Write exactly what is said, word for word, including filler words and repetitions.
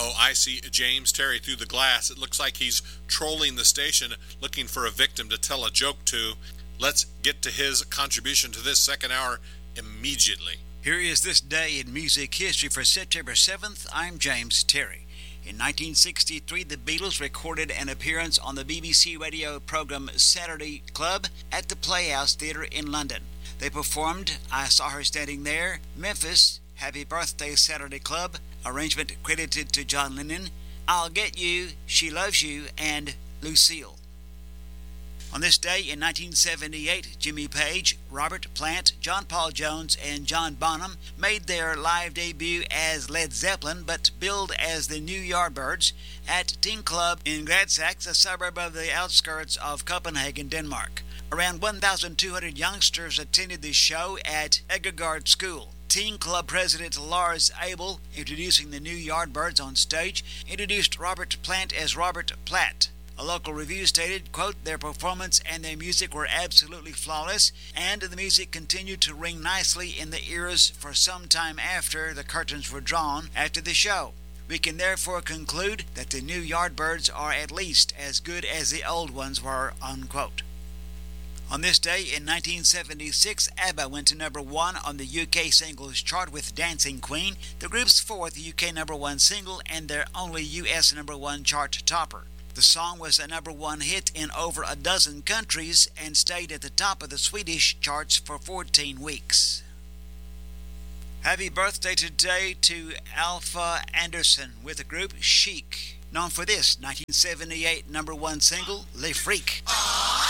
Oh, I see James Terry through the glass. It looks like he's trolling the station, looking for a victim to tell a joke to. Let's get to his contribution to this second hour immediately. Here is this day in music history for September seventh. I'm James Terry. In nineteen sixty-three, the Beatles recorded an appearance on the B B C radio program Saturday Club at the Playhouse Theatre in London. They performed I Saw Her Standing There, Memphis, Happy Birthday Saturday Club, arrangement credited to John Lennon, I'll Get You, She Loves You, and Lucille. On this day in nineteen seventy-eight, Jimmy Page, Robert Plant, John Paul Jones, and John Bonham made their live debut as Led Zeppelin, but billed as the New Yardbirds at Teen Club in Gladsaxe, a suburb of the outskirts of Copenhagen, Denmark. Around one thousand two hundred youngsters attended the show at Eggegaard School. Teen Club President Lars Abel, introducing the New Yardbirds on stage, introduced Robert Plant as Robert Platt. A local review stated, quote, their performance and their music were absolutely flawless, and the music continued to ring nicely in the ears for some time after the curtains were drawn after the show. We can therefore conclude that the New Yardbirds are at least as good as the old ones were, unquote. On this day in nineteen seventy-six, ABBA went to number one on the U K singles chart with Dancing Queen, the group's fourth U K number one single and their only U S number one chart topper. The song was a number one hit in over a dozen countries and stayed at the top of the Swedish charts for fourteen weeks. Happy birthday today to Alpha Anderson with the group Chic, known for this nineteen seventy-eight number one single, Le Freak.